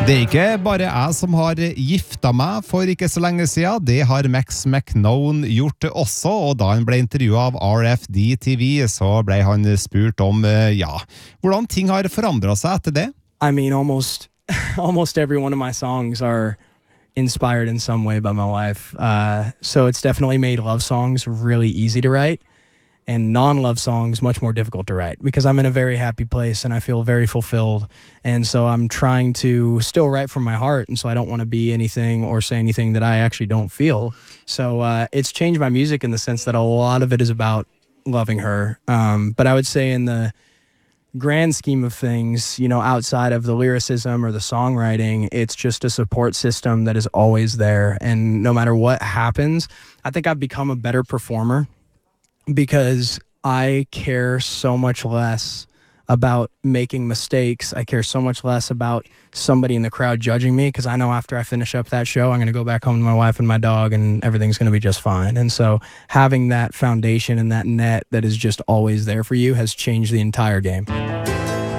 Det er ikke bare jeg som har gifta meg for ikke så lenge siden, det har Max McKnown gjort også, og da han ble intervjuet av RFD-TV, så ble han spurt om, hvordan ting har forandret seg etter det. I mean, almost every one of my songs are inspired in some way by my wife. So it's definitely made love songs really easy to write, and non-love songs much more difficult to write because I'm in a very happy place and I feel very fulfilled. And so I'm trying to still write from my heart, and so I don't want to be anything or say anything that I actually don't feel. So it's changed my music in the sense that a lot of it is about loving her. But I would say in the grand scheme of things, you know, outside of the lyricism or the songwriting, it's just a support system that is always there. And no matter what happens, I think I've become a better performer because I care so much less about making mistakes. I care so much less about somebody in the crowd judging me because I know after I finish up that show, I'm going to go back home to my wife and my dog and everything's going to be just fine. And so having that foundation and that net that is just always there for you has changed the entire game.